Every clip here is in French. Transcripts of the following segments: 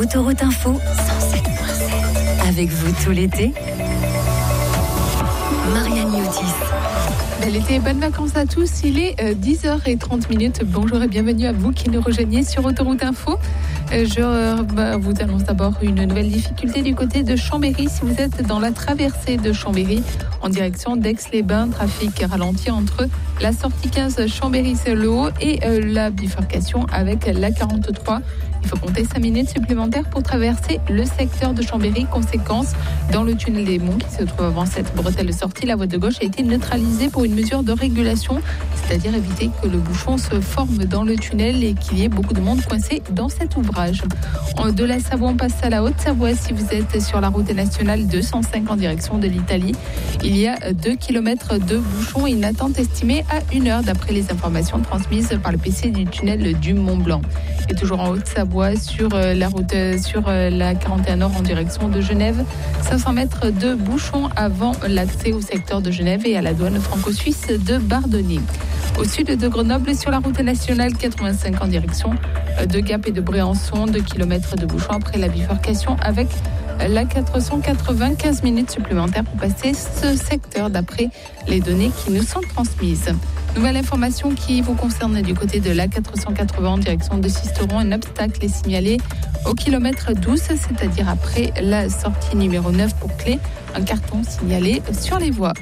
Autoroute Info 107.7. Avec vous tout l'été, Marianne Yotis. Bel été et bonnes vacances à tous. Il est 10h30. Bonjour et bienvenue à vous qui nous rejoignez sur Autoroute Info. Je vous annonce d'abord une nouvelle difficulté du côté de Chambéry. Si vous êtes dans la traversée de Chambéry en direction d'Aix-les-Bains, trafic ralenti entre la sortie 15 Chambéry-le-Haut et la bifurcation avec la 43. Il faut compter 5 minutes supplémentaires pour traverser le secteur de Chambéry. Conséquence, dans le tunnel des Monts qui se trouve avant cette bretelle de sortie, la voie de gauche a été neutralisée pour une mesure de régulation, c'est-à-dire éviter que le bouchon se forme dans le tunnel et qu'il y ait beaucoup de monde coincé dans cet ouvrage. De la Savoie, on passe à la Haute-Savoie. Si vous êtes sur la route nationale 205 en direction de l'Italie, il y a 2 km de bouchons et une attente estimée à 1 heure d'après les informations transmises par le PC du tunnel du Mont-Blanc. Et toujours en Haute-Savoie, sur la route sur la 41 Nord en direction de Genève, 500 mètres de bouchons avant l'accès au secteur de Genève et à la douane franco-suisse de Bardonnay. Au sud de Grenoble, sur la route nationale 85 en direction de Gap et de Bréançon, 2 km de bouchons après la bifurcation avec la 480, 15 minutes supplémentaires pour passer ce secteur d'après les données qui nous sont transmises. Nouvelle information qui vous concerne du côté de la 480 en direction de Sisteron. Un obstacle est signalé au kilomètre 12, c'est-à-dire après la sortie numéro 9 pour Clé. Un carton signalé sur les voies.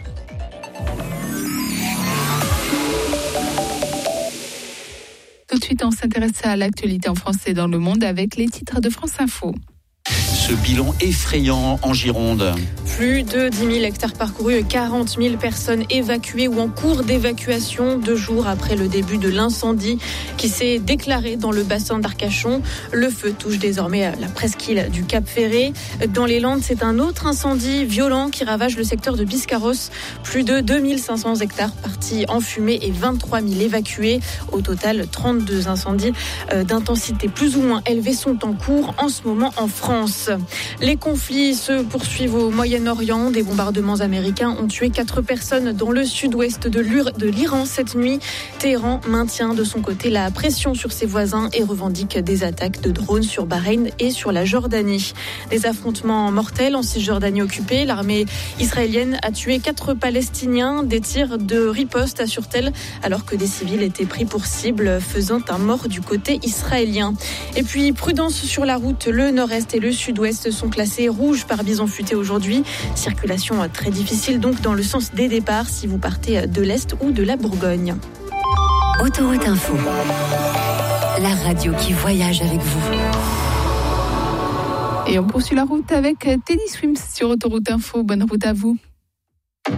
Tout de suite, on s'intéresse à l'actualité en français dans le monde avec les titres de France Info. Ce bilan effrayant en Gironde. Plus de 10 000 hectares parcourus, 40 000 personnes évacuées ou en cours d'évacuation 2 jours après le début de l'incendie qui s'est déclaré dans le bassin d'Arcachon. Le feu touche désormais la presqu'île du Cap-Ferré. Dans les Landes, c'est un autre incendie violent qui ravage le secteur de Biscarrosse. Plus de 2500 hectares partis en fumée et 23 000 évacués. Au total, 32 incendies d'intensité plus ou moins élevée sont en cours en ce moment en France. Les conflits se poursuivent au Moyen-Orient. Des bombardements américains ont tué 4 personnes dans le sud-ouest de l'Iran cette nuit. Téhéran maintient de son côté la pression sur ses voisins et revendique des attaques de drones sur Bahreïn et sur la Jordanie. Des affrontements mortels en Cisjordanie occupée. L'armée israélienne a tué 4 Palestiniens. Des tirs de riposte assurent-elles, alors que des civils étaient pris pour cible, faisant un mort du côté israélien. Et puis, prudence sur la route. Le nord-est et le sud-ouest sont classés rouges par bison futé aujourd'hui. Circulation très difficile donc dans le sens des départs si vous partez de l'Est ou de la Bourgogne. Autoroute Info, la radio qui voyage avec vous. Et on poursuit la route avec Teddy Swims sur Autoroute Info. Bonne route à vous.